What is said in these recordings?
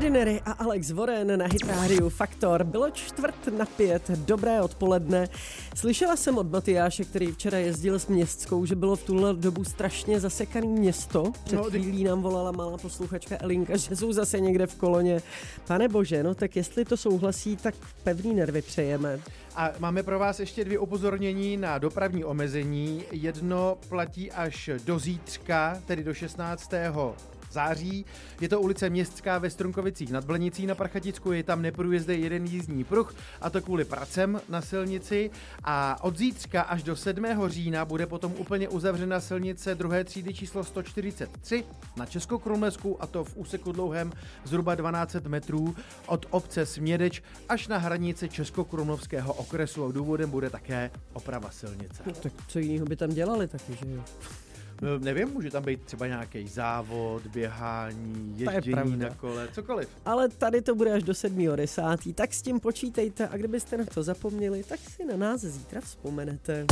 Ordinary a Alex Warren na Hit Radio Faktor. Bylo 4:45, dobré odpoledne. Slyšela jsem od Matyáše, který včera jezdil s Městskou, že bylo v tuhle dobu strašně zasekaný město. Před chvílí nám volala malá posluchačka Elinka, že jsou zase někde v koloně. Pane bože, no tak jestli to souhlasí, tak pevný nervy přejeme. A máme pro vás ještě 2 upozornění na dopravní omezení. Jedno platí až do zítřka, tedy do 16. září. Je to ulice Městská ve Strunkovicích nad Blenicí na Parchaticku, je tam neprůjezdný jeden jízdní pruh, a to kvůli pracem na silnici. A od zítřka až do 7. října bude potom úplně uzavřena silnice 2. třídy číslo 143 na Českokrumlsku, a to v úseku dlouhém zhruba 12 metrů od obce Smědeč až na hranici Českokrumlovského okresu. A důvodem bude také oprava silnice. No, tak co jiného by tam dělali taky, že jo? Nevím, může tam být třeba nějaký závod, běhání, ježdění na kole, cokoliv. Ale tady to bude až do 7.10. Tak s tím počítejte, a kdybyste na to zapomněli, tak si na nás zítra vzpomenete.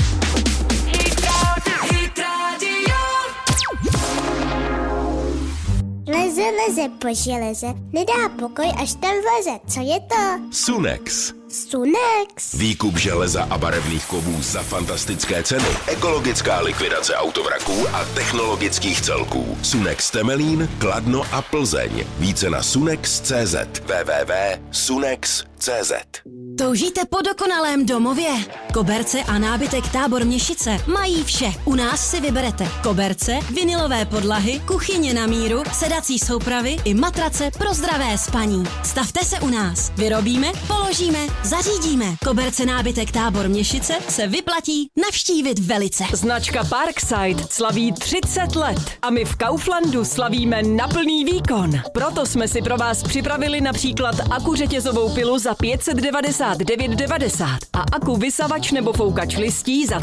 Leze po železe, nedá pokoj, až tam vleze. Co je to? Sunex. Sunex. Výkup železa a barevných kovů za fantastické ceny. Ekologická likvidace autovraků a technologických celků. Sunex Temelín, Kladno a Plzeň. Více na sunex.cz. www.sunex.cz. Toužíte po dokonalém domově? Koberce a nábytek Tábor Měšice mají vše. U nás si vyberete koberce, vinylové podlahy, kuchyně na míru, sedací soupravy i matrace pro zdravé spaní. Stavte se u nás. Vyrobíme, položíme, zařídíme. Koberce nábytek Tábor Měšice se vyplatí navštívit velice. Značka Parkside slaví 30 let a my v Kauflandu slavíme na plný výkon. Proto jsme si pro vás připravili například akuřetězovou pilu za 599,90 a aku vysavač nebo foukač listí za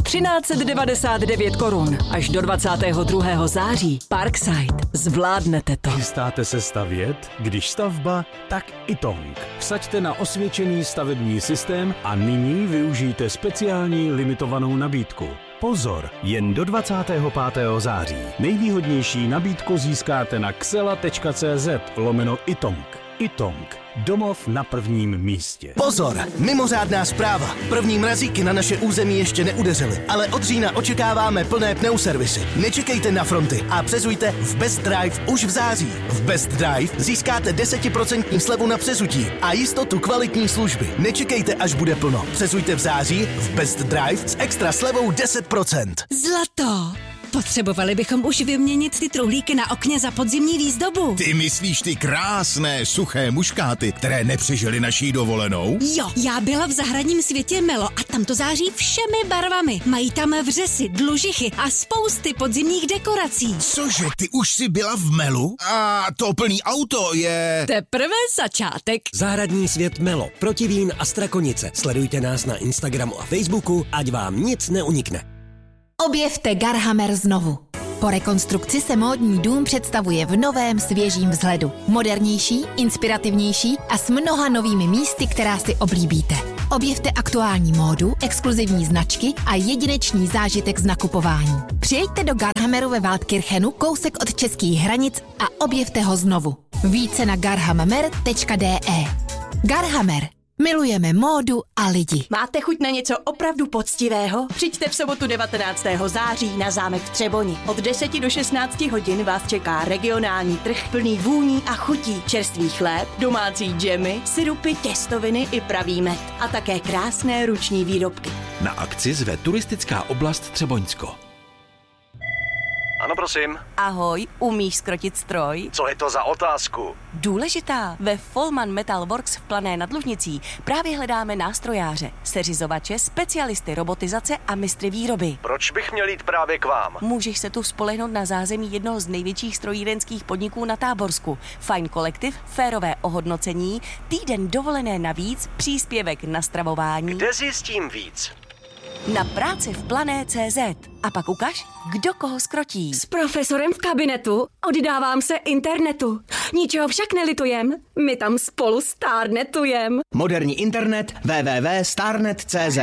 1399 korun. Až do 22. září. Parkside. Zvládnete to. Chystáte se stavět? Když stavba, tak Itong. Vsaďte na osvědčený stavební systém a nyní využijte speciální limitovanou nabídku. Pozor, jen do 25. září. Nejvýhodnější nabídku získáte na xela.cz/Itong. Itong. Domov na prvním místě. Pozor! Mimořádná zpráva. První mrazíky na naše území ještě neudeřily, ale od října očekáváme plné pneuservisy. Nečekejte na fronty a přezujte v Best Drive už v září. V Best Drive získáte 10% slevu na přezutí a jistotu kvalitní služby. Nečekejte, až bude plno. Přezujte v září v Best Drive s extra slevou 10%. Zlato! Potřebovali bychom už vyměnit ty truhlíky na okně za podzimní výzdobu. Ty myslíš ty krásné, suché muškáty, které nepřežily naší dovolenou? Jo, já byla v zahradním světě Melo a tam to září všemi barvami. Mají tam vřesy, dlužichy a spousty podzimních dekorací. Cože, ty už jsi byla v Melu? A to plný auto je... Teprve začátek. Zahradní svět Melo, Protivín a Strakonice. Sledujte nás na Instagramu a Facebooku, ať vám nic neunikne. Objevte Garhammer znovu. Po rekonstrukci se módní dům představuje v novém svěžím vzhledu. Modernější, inspirativnější a s mnoha novými místy, která si oblíbíte. Objevte aktuální módu, exkluzivní značky a jedinečný zážitek z nakupování. Přijeďte do Garhammeru ve Waldkirchenu, kousek od českých hranic, a objevte ho znovu. Více na garhammer.de. Garhammer. Milujeme módu a lidi. Máte chuť na něco opravdu poctivého? Přijďte v sobotu 19. září na zámek v Třeboni. Od 10 do 16 hodin vás čeká regionální trh plný vůní a chutí. Čerstvý chléb, domácí džemy, sirupy, těstoviny i pravý med. A také krásné ruční výrobky. Na akci zve turistická oblast Třeboňsko. Ano, prosím. Ahoj, umíš zkrotit stroj? Co je to za otázku? Důležitá. Ve Folman Metal Works v Plané nad Lužnicí právě hledáme nástrojáře, seřizovače, specialisty robotizace a mistry výroby. Proč bych měl jít právě k vám? Můžeš se tu spolehnout na zázemí jednoho z největších strojírenských podniků na Táborsku. Fajn kolektiv, férové ohodnocení, týden dovolené navíc, příspěvek na stravování. Kde zjistím víc? Na práci v Plané.cz. A pak ukaž, kdo koho skrotí. S profesorem v kabinetu oddávám se internetu. Ničeho však nelitujem, my tam spolu stárnetujem. Moderní internet www.starnet.cz.